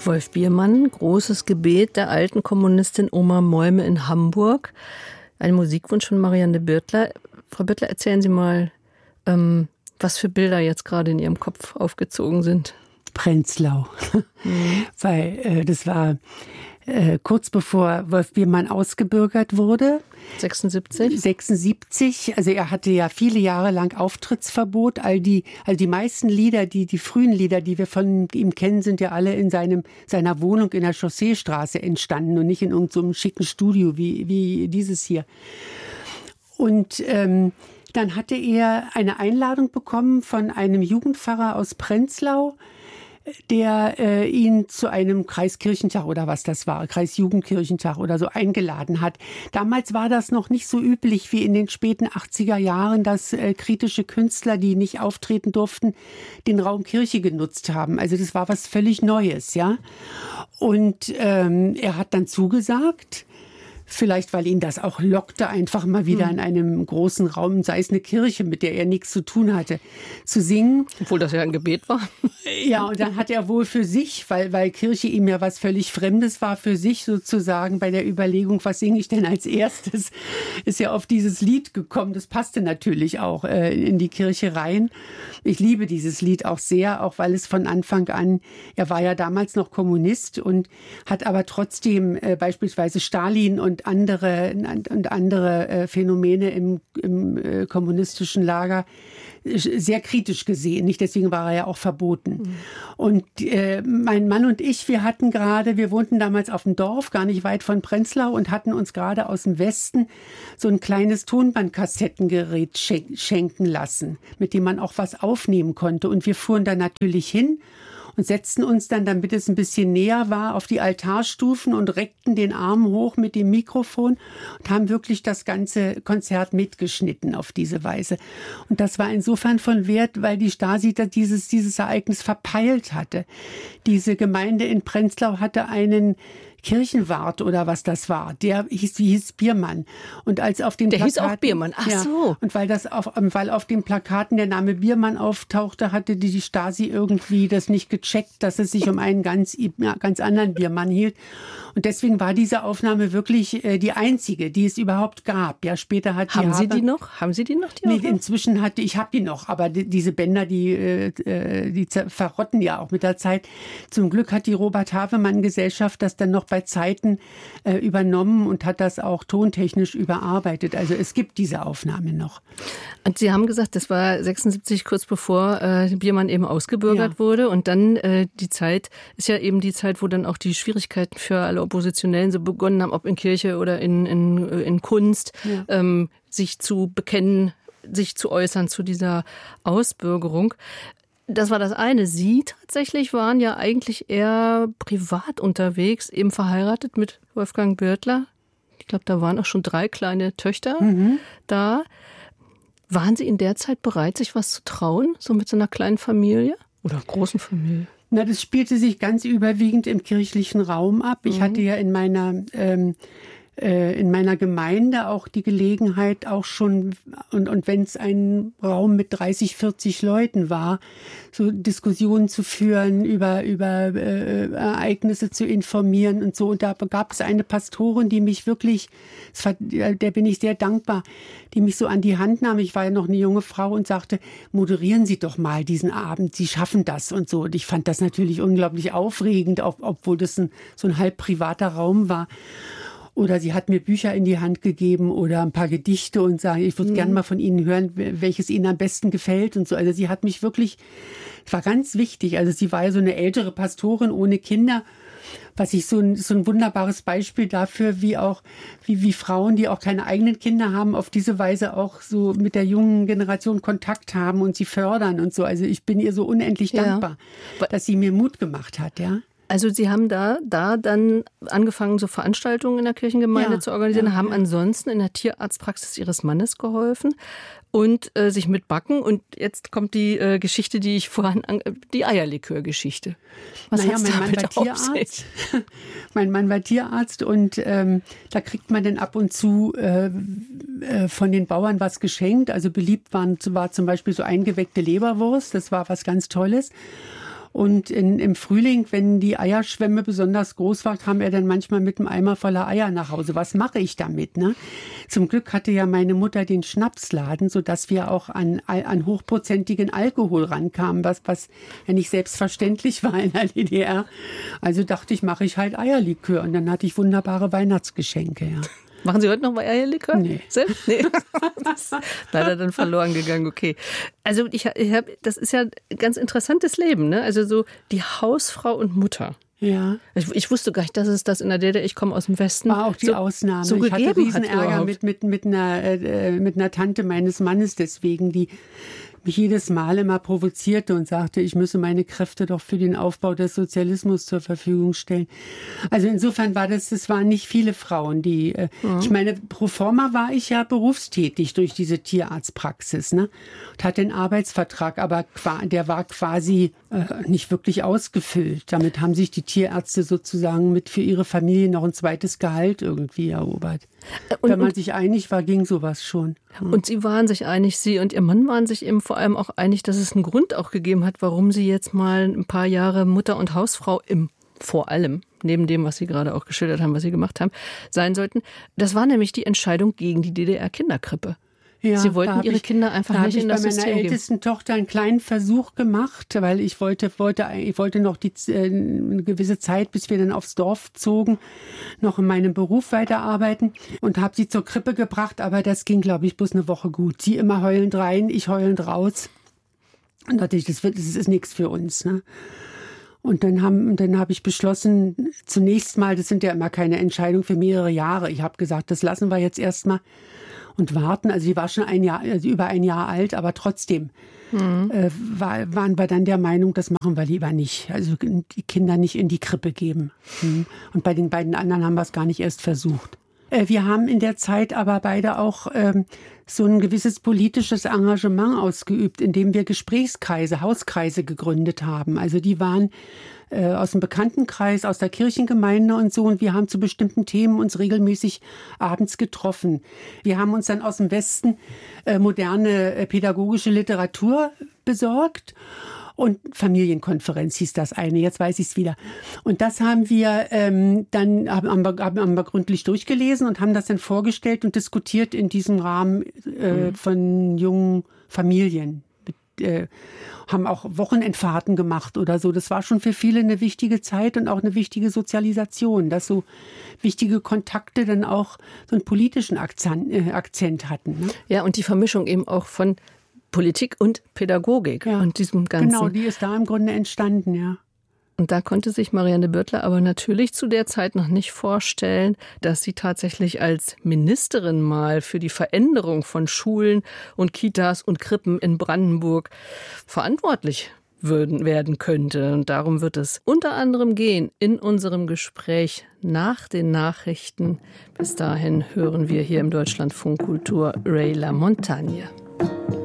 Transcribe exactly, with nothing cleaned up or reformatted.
Wolf Biermann, Großes Gebet der alten Kommunistin Oma Mäume in Hamburg. Ein Musikwunsch von Marianne Birtler. Frau Birtler, erzählen Sie mal, ähm, was für Bilder jetzt gerade in Ihrem Kopf aufgezogen sind. Prenzlau. Mhm. Weil äh, das war äh, kurz bevor Wolf Biermann ausgebürgert wurde. sechsundsiebzig? sechsundsiebzig. Also er hatte ja viele Jahre lang Auftrittsverbot. All die, also die meisten Lieder, die, die frühen Lieder, die wir von ihm kennen, sind ja alle in seinem, seiner Wohnung in der Chausseestraße entstanden und nicht in irgendeinem schicken Studio wie, wie dieses hier. Und ähm, dann hatte er eine Einladung bekommen von einem Jugendpfarrer aus Prenzlau, der äh, ihn zu einem Kreiskirchentag oder was das war, Kreisjugendkirchentag oder so eingeladen hat. Damals war das noch nicht so üblich wie in den späten achtziger Jahren, dass äh, kritische Künstler, die nicht auftreten durften, den Raum Kirche genutzt haben. Also das war was völlig Neues, ja. Und ähm, er hat dann zugesagt. Vielleicht, weil ihn das auch lockte, einfach mal wieder in einem großen Raum, sei es eine Kirche, mit der er nichts zu tun hatte, zu singen. Obwohl das ja ein Gebet war. Ja, und dann hat er wohl für sich, weil, weil Kirche ihm ja was völlig Fremdes war, für sich sozusagen bei der Überlegung, was singe ich denn als erstes, ist ja auf dieses Lied gekommen. Das passte natürlich auch äh, in die Kirche rein. Ich liebe dieses Lied auch sehr, auch weil es von Anfang an, er war ja damals noch Kommunist und hat aber trotzdem äh, beispielsweise Stalin und und andere, und andere äh, Phänomene im, im äh, kommunistischen Lager sehr kritisch gesehen. Nicht deswegen war er ja auch verboten. Mhm. Und äh, mein Mann und ich, wir hatten gerade, wir wohnten damals auf dem Dorf, gar nicht weit von Prenzlau und hatten uns gerade aus dem Westen so ein kleines Tonbandkassettengerät schen- schenken lassen, mit dem man auch was aufnehmen konnte. Und wir fuhren da natürlich hin und setzten uns dann, damit es ein bisschen näher war, auf die Altarstufen und reckten den Arm hoch mit dem Mikrofon und haben wirklich das ganze Konzert mitgeschnitten auf diese Weise. Und das war insofern von Wert, weil die Stasi dieses, dieses Ereignis verpeilt hatte. Diese Gemeinde in Prenzlau hatte einen Kirchenwart oder was das war, der hieß, wie hieß Biermann. Und als auf den der Plakaten, hieß auch Biermann, ach ja, so. Und weil das auf, weil auf den Plakaten der Name Biermann auftauchte, hatte die Stasi irgendwie das nicht gecheckt, dass es sich um einen ganz, ja, ganz anderen Biermann hielt. Und deswegen war diese Aufnahme wirklich äh, die einzige, die es überhaupt gab. Ja, später hat die Haben Sie Haber, die noch? Haben Sie die noch? Die nee, Aufnahme? inzwischen hatte ich habe die noch, aber die, diese Bänder, die äh, die verrotten ja auch mit der Zeit. Zum Glück hat die Robert-Havemann-Gesellschaft das dann noch bei Zeiten äh, übernommen und hat das auch tontechnisch überarbeitet. Also es gibt diese Aufnahme noch. Und Sie haben gesagt, das war sechsundsiebzig, kurz bevor äh, Biermann eben ausgebürgert Ja. wurde. Und dann äh, die Zeit ist ja eben die Zeit, wo dann auch die Schwierigkeiten für alle Oppositionellen so begonnen haben, ob in Kirche oder in, in, in Kunst, Ja. ähm, sich zu bekennen, sich zu äußern zu dieser Ausbürgerung. Das war das eine. Sie tatsächlich waren ja eigentlich eher privat unterwegs, eben verheiratet mit Wolfgang Birtler. Ich glaube, da waren auch schon drei kleine Töchter Mhm. da. Waren Sie in der Zeit bereit, sich was zu trauen, so mit so einer kleinen Familie oder großen Familie? Na, das spielte sich ganz überwiegend im kirchlichen Raum ab. Ich Mhm. hatte ja in meiner ähm, äh, in meiner Gemeinde auch die Gelegenheit, auch schon, und, und wenn es ein Raum mit dreißig, vierzig Leuten war, so Diskussionen zu führen, über, über äh, Ereignisse zu informieren und so. Und da gab es eine Pastorin, die mich wirklich, das war, der bin ich sehr dankbar, die mich so an die Hand nahm. Ich war ja noch eine junge Frau und sagte, moderieren Sie doch mal diesen Abend, Sie schaffen das und so. Und ich fand das natürlich unglaublich aufregend, ob, obwohl das ein, so ein halb privater Raum war. Oder sie hat mir Bücher in die Hand gegeben oder ein paar Gedichte und sagen, ich würde mhm. gerne mal von Ihnen hören, welches Ihnen am besten gefällt und so. Also sie hat mich wirklich, es war ganz wichtig. Also sie war ja so eine ältere Pastorin ohne Kinder, was ich so ein, so ein wunderbares Beispiel dafür, wie auch, wie, wie Frauen, die auch keine eigenen Kinder haben, auf diese Weise auch so mit der jungen Generation Kontakt haben und sie fördern und so. Also ich bin ihr so unendlich ja. dankbar, dass sie mir Mut gemacht hat, ja. Also Sie haben da, da dann angefangen, so Veranstaltungen in der Kirchengemeinde Ja, zu organisieren, ja, haben ja. ansonsten in der Tierarztpraxis Ihres Mannes geholfen und äh, sich mit Backen. Und jetzt kommt die äh, Geschichte, die ich vorhin, an, die Eierlikör-Geschichte. Was naja, hat's mein Mann damit war auf sich? Tierarzt. Mein Mann war Tierarzt und ähm, da kriegt man dann ab und zu äh, äh, von den Bauern was geschenkt. Also beliebt waren, war zum Beispiel so eingeweckte Leberwurst. Das war was ganz Tolles. Und in, im Frühling, wenn die Eierschwemme besonders groß war, kam er dann manchmal mit einem Eimer voller Eier nach Hause. Was mache ich damit? Ne? Zum Glück hatte ja meine Mutter den Schnapsladen, sodass wir auch an, an hochprozentigen Alkohol rankamen, was, was ja nicht selbstverständlich war in der D D R. Also dachte ich, mache ich halt Eierlikör. Und dann hatte ich wunderbare Weihnachtsgeschenke. Ja. Machen Sie heute noch mal Eierlikör? Nee. Selbst? Nee. Das ist leider dann verloren gegangen, okay. Also ich, ich hab, das ist ja ein ganz interessantes Leben, ne? Also so die Hausfrau und Mutter. Ja. Ich, ich wusste gar nicht, dass es das in der D D R, ich komme aus dem Westen, war auch die so, Ausnahme. So ich hatte Riesenärger mit, mit, mit, mit, einer, äh, mit einer Tante meines Mannes deswegen, die mich jedes Mal immer provozierte und sagte, ich müsse meine Kräfte doch für den Aufbau des Sozialismus zur Verfügung stellen. Also insofern war das, es waren nicht viele Frauen, die, äh, mhm. ich meine, pro forma war ich ja berufstätig durch diese Tierarztpraxis, ne? Und hatte einen Arbeitsvertrag, aber der war quasi äh, nicht wirklich ausgefüllt. Damit haben sich die Tierärzte sozusagen mit für ihre Familie noch ein zweites Gehalt irgendwie erobert. Und, Wenn man und, sich einig war, ging sowas schon. Hm. Und Sie waren sich einig, Sie und Ihr Mann waren sich eben vor allem auch einig, dass es einen Grund auch gegeben hat, warum Sie jetzt mal ein paar Jahre Mutter und Hausfrau im vor allem, neben dem, was Sie gerade auch geschildert haben, was Sie gemacht haben, sein sollten. Das war nämlich die Entscheidung gegen die D D R-Kinderkrippe. Ja, Sie wollten Ihre ich, Kinder einfach nicht in das System geben. Ich habe bei meiner ältesten Tochter einen kleinen Versuch gemacht, weil ich wollte, wollte, ich wollte noch die, äh, eine gewisse Zeit, bis wir dann aufs Dorf zogen, noch in meinem Beruf weiterarbeiten und habe sie zur Krippe gebracht, aber das ging, glaube ich, bloß eine Woche gut. Sie immer heulend rein, ich heulend raus. Und dachte ich, das, wird, das ist nichts für uns, ne? Und dann haben, dann habe ich beschlossen, zunächst mal, das sind ja immer keine Entscheidungen für mehrere Jahre. Ich habe gesagt, das lassen wir jetzt erstmal und warten. Also sie war schon ein Jahr, also über ein Jahr alt, aber trotzdem mhm. äh, war, waren wir dann der Meinung, das machen wir lieber nicht. Also die Kinder nicht in die Krippe geben. Mhm. Und bei den beiden anderen haben wir es gar nicht erst versucht. Äh, wir haben in der Zeit aber beide auch ähm, so ein gewisses politisches Engagement ausgeübt, indem wir Gesprächskreise, Hauskreise gegründet haben. Also die waren äh, aus dem Bekanntenkreis, aus der Kirchengemeinde und so. Und wir haben zu bestimmten Themen uns regelmäßig abends getroffen. Wir haben uns dann aus dem Westen äh, moderne äh, pädagogische Literatur besorgt. Und Familienkonferenz hieß das eine, jetzt weiß ich es wieder. Und das haben wir ähm, dann haben, haben, wir, haben wir gründlich durchgelesen und haben das dann vorgestellt und diskutiert in diesem Rahmen äh, mhm. von jungen Familien. Mit, äh, haben auch Wochenendfahrten gemacht oder so. Das war schon für viele eine wichtige Zeit und auch eine wichtige Sozialisation, dass so wichtige Kontakte dann auch so einen politischen Akzent, äh, Akzent hatten. Ne? Ja, und die Vermischung eben auch von Politik und Pädagogik ja, und diesem Ganzen. Genau, die ist da im Grunde entstanden, ja. Und da konnte sich Marianne Birtler aber natürlich zu der Zeit noch nicht vorstellen, dass sie tatsächlich als Ministerin mal für die Veränderung von Schulen und Kitas und Krippen in Brandenburg verantwortlich würden, werden könnte. Und darum wird es unter anderem gehen in unserem Gespräch nach den Nachrichten. Bis dahin hören wir hier im Deutschlandfunk Kultur Ray La Montagne.